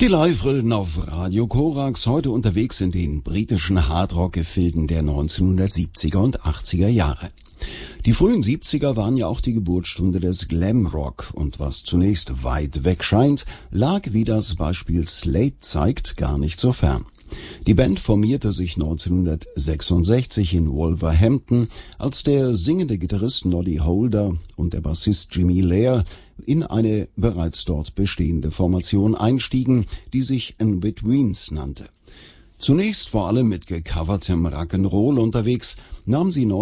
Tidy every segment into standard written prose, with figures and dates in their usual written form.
Die Live-Rillen auf Radio Korax, heute unterwegs in den britischen Hardrock-Gefilden der 1970er und 80er Jahre. Die frühen 70er waren ja auch die Geburtsstunde des Glamrock und was zunächst weit weg scheint, lag, wie das Beispiel Slade zeigt, gar nicht so fern. Die Band formierte sich 1966 in Wolverhampton, als der singende Gitarrist Noddy Holder und der Bassist Jimmy Lair in eine bereits dort bestehende Formation einstiegen, die sich In-Betweens nannte. Zunächst vor allem mit gecovertem Rock'n'Roll unterwegs, nahm sie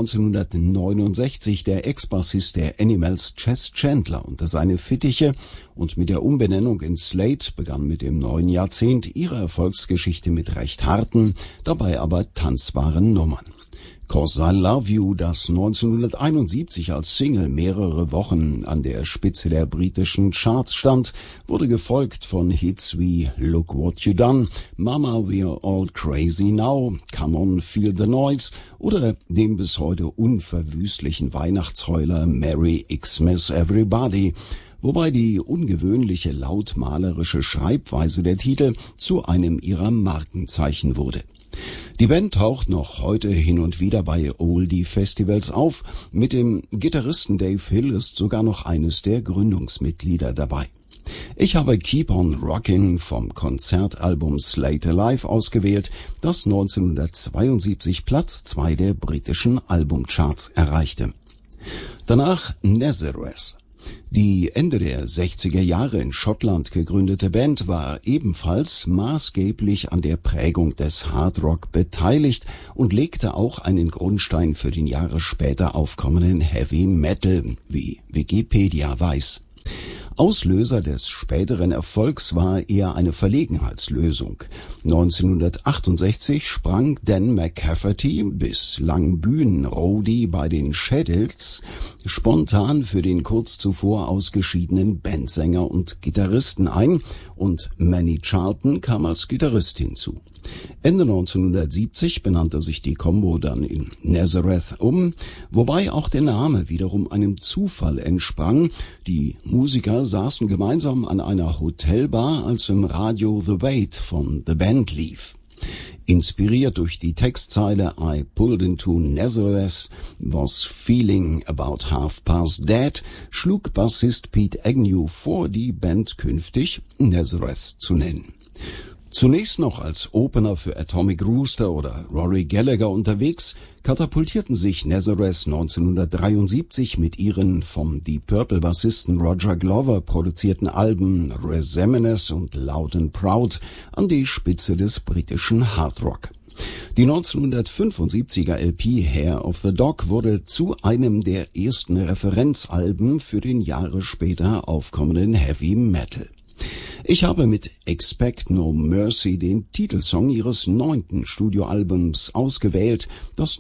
1969 der Ex-Bassist der Animals Chess Chandler unter seine Fittiche und mit der Umbenennung in Slade begann mit dem neuen Jahrzehnt ihre Erfolgsgeschichte mit recht harten, dabei aber tanzbaren Nummern. 'Cause I Love You, das 1971 als Single mehrere Wochen an der Spitze der britischen Charts stand, wurde gefolgt von Hits wie Look What You Done, Mama We're All Crazy Now, Come On Feel the Noise oder dem bis heute unverwüstlichen Weihnachtsheuler Merry Xmas Everybody, wobei die ungewöhnliche lautmalerische Schreibweise der Titel zu einem ihrer Markenzeichen wurde. Die Band taucht noch heute hin und wieder bei Oldie-Festivals auf. Mit dem Gitarristen Dave Hill ist sogar noch eines der Gründungsmitglieder dabei. Ich habe Keep on Rockin' vom Konzertalbum Slade Alive ausgewählt, das 1972 Platz 2 der britischen Albumcharts erreichte. Danach Nazareth. Die Ende der 60er Jahre in Schottland gegründete Band war ebenfalls maßgeblich an der Prägung des Hardrock beteiligt und legte auch einen Grundstein für den Jahre später aufkommenden Heavy Metal, wie Wikipedia weiß. Auslöser des späteren Erfolgs war eher eine Verlegenheitslösung. 1968 sprang Dan McCafferty, bislang Bühnenroadie bei den Shadows, spontan für den kurz zuvor ausgeschiedenen Bandsänger und Gitarristen ein und Manny Charlton kam als Gitarrist hinzu. Ende 1970 benannte sich die Combo dann in Nazareth um, wobei auch der Name wiederum einem Zufall entsprang. Die Musiker saßen gemeinsam an einer Hotelbar, als im Radio The Wait von The Band lief. Inspiriert durch die Textzeile I pulled into Nazareth, was feeling about half past dead, schlug Bassist Pete Agnew vor, die Band künftig Nazareth zu nennen. Zunächst noch als Opener für Atomic Rooster oder Rory Gallagher unterwegs, katapultierten sich Nazareth 1973 mit ihren vom Deep Purple Bassisten Roger Glover produzierten Alben Resemines und Loud and Proud an die Spitze des britischen Hardrock. Die 1975er LP Hair of the Dog wurde zu einem der ersten Referenzalben für den Jahre später aufkommenden Heavy Metal. Ich habe mit Expect No Mercy den Titelsong ihres 9. Studioalbums ausgewählt, das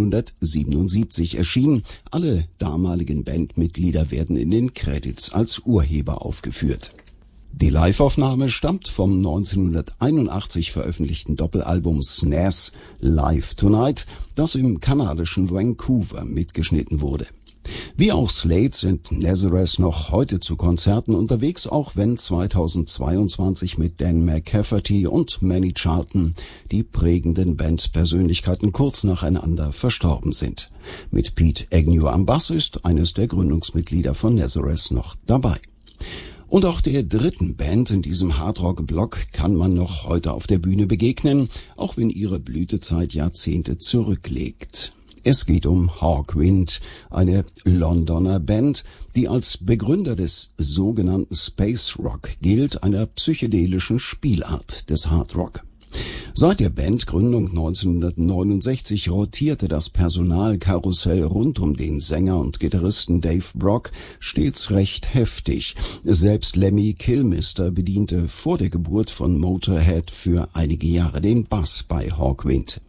1977 erschien. Alle damaligen Bandmitglieder werden in den Credits als Urheber aufgeführt. Die Liveaufnahme stammt vom 1981 veröffentlichten Doppelalbum Snares Live Tonight, das im kanadischen Vancouver mitgeschnitten wurde. Wie auch Slade sind Nazareth noch heute zu Konzerten unterwegs, auch wenn 2022 mit Dan McCafferty und Manny Charlton die prägenden Bandpersönlichkeiten kurz nacheinander verstorben sind. Mit Pete Agnew am Bass ist eines der Gründungsmitglieder von Nazareth noch dabei. Und auch der dritten Band in diesem Hardrock-Block kann man noch heute auf der Bühne begegnen, auch wenn ihre Blütezeit Jahrzehnte zurücklegt. Es geht um Hawkwind, eine Londoner Band, die als Begründer des sogenannten Space Rock gilt, einer psychedelischen Spielart des Hardrock. Seit der Bandgründung 1969 rotierte das Personalkarussell rund um den Sänger und Gitarristen Dave Brock stets recht heftig. Selbst Lemmy Kilmister bediente vor der Geburt von Motorhead für einige Jahre den Bass bei Hawkwind.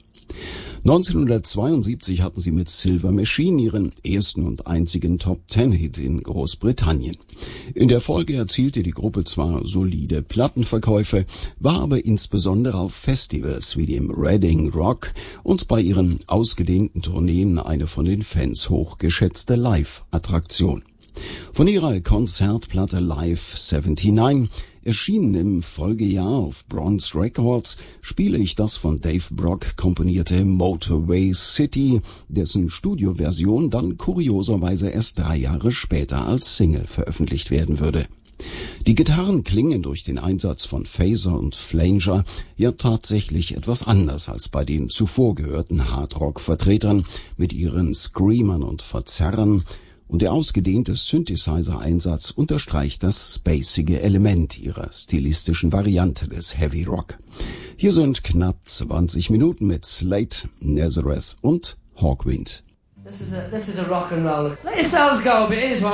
1972 hatten sie mit Silver Machine ihren ersten und einzigen Top-10-Hit in Großbritannien. In der Folge erzielte die Gruppe zwar solide Plattenverkäufe, war aber insbesondere auf Festivals wie dem Reading Rock und bei ihren ausgedehnten Tourneen eine von den Fans hochgeschätzte Live-Attraktion. Von ihrer Konzertplatte Live 79 Erschienen im Folgejahr auf Bronze Records, spiele ich das von Dave Brock komponierte Motorway City, dessen Studioversion dann kurioserweise erst 3 Jahre später als Single veröffentlicht werden würde. Die Gitarren klingen durch den Einsatz von Phaser und Flanger ja tatsächlich etwas anders als bei den zuvor gehörten Hardrock-Vertretern mit ihren Screamern und Verzerrern, und der ausgedehnte Synthesizer-Einsatz unterstreicht das spacige Element ihrer stilistischen Variante des Heavy Rock. Hier sind knapp 20 Minuten mit Slate, Nazareth und Hawkwind. This is a rock and roll. Let yourselves go, but here's one.